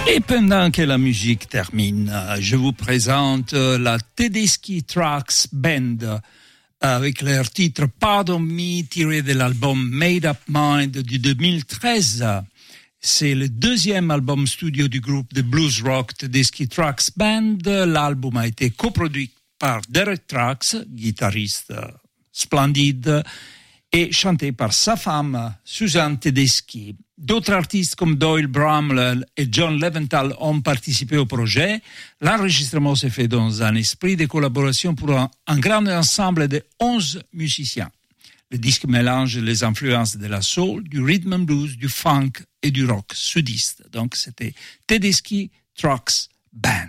Et pendant que la musique termine, je vous présente la Tedeschi Trucks Band avec leur titre Pardon Me tiré de l'album Made Up Mind du 2013. C'est le deuxième album studio du groupe de blues rock Tedeschi Trucks Band. L'album a été coproduit par Derek Trucks, guitariste splendide, et chanté par sa femme, Suzanne Tedeschi. D'autres artistes comme Doyle Bramwell et John Leventhal ont participé au projet. L'enregistrement s'est fait dans un esprit de collaboration pour un grand ensemble de 11 musiciens. Le disque mélange les influences de la soul, du rhythm and blues, du funk et du rock sudiste. Donc c'était Tedeschi Trucks Band.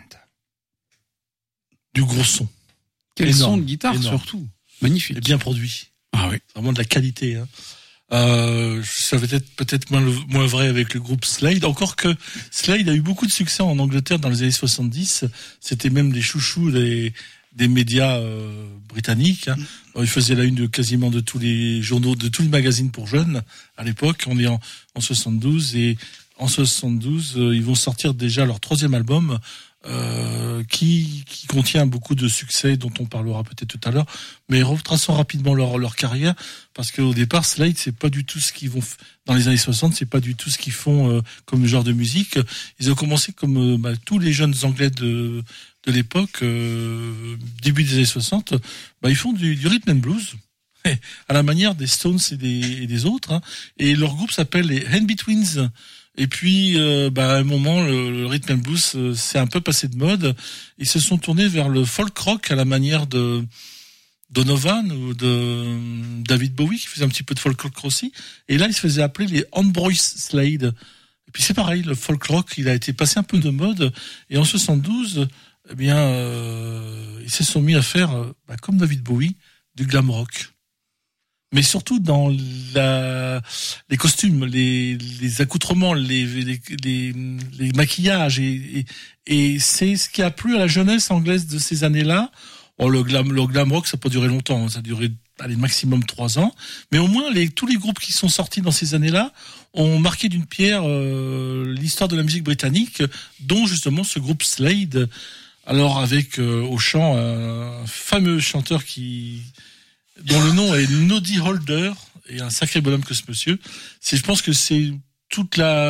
Du gros son. Quel énorme, son de guitare énorme. surtout. Magnifique. Et bien produit. Ah oui. Vraiment de la qualité. Hein. Ça va être peut-être moins vrai avec le groupe Slade. Encore que Slade a eu beaucoup de succès en Angleterre dans les années 70. C'était même des chouchous des médias britanniques. Hein. Il faisait la une de quasiment de tous les journaux, de tous les magazines pour jeunes à l'époque. On est en 72 et en 72 ils vont sortir déjà leur troisième album. Qui contient beaucoup de succès dont on parlera peut-être tout à l'heure, mais retraçons rapidement leur carrière, parce qu'au départ Slade c'est pas du tout ce qu'ils vont dans les années 60, c'est pas du tout ce qu'ils font comme genre de musique. Ils ont commencé comme tous les jeunes anglais de l'époque, début des années 60, ils font du rhythm and blues à la manière des Stones et des autres, hein. Et leur groupe s'appelle les In-Betweens. Et puis, à un moment, le rhythm and blues s'est un peu passé de mode. Ils se sont tournés vers le folk rock à la manière de Donovan ou de David Bowie, qui faisait un petit peu de folk rock aussi. Et là, ils se faisaient appeler les Ambroise Slade. Et puis c'est pareil, le folk rock, il a été passé un peu de mode. Et en 72, ils se sont mis à faire, comme David Bowie, du glam rock. Mais surtout dans les costumes, les accoutrements, les maquillages, et c'est ce qui a plu à la jeunesse anglaise de ces années-là. Le glam rock, ça n'a pas duré longtemps, hein, ça a duré maximum 3 ans, mais au moins tous les groupes qui sont sortis dans ces années-là ont marqué d'une pierre l'histoire de la musique britannique, dont justement ce groupe Slade. Alors avec au chant un fameux chanteur dont le nom est Noddy Holder, et un sacré bonhomme que ce monsieur. Je pense que c'est tout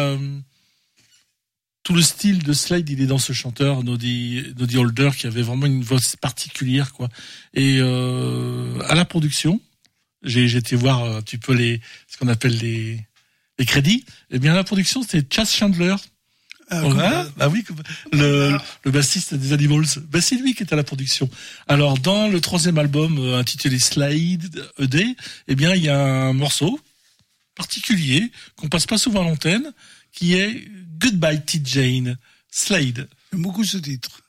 le style de Slade, il est dans ce chanteur Noddy Holder, qui avait vraiment une voix particulière, quoi. Et à la production, j'ai été voir un petit peu ce qu'on appelle les crédits. Eh bien, à la production, c'était Chas Chandler. Le bassiste des Animals. C'est lui qui est à la production. Alors, dans le troisième album intitulé Slade ED, il y a un morceau particulier qu'on passe pas souvent à l'antenne, qui est Goodbye T. Jane, Slade. J'aime beaucoup ce titre.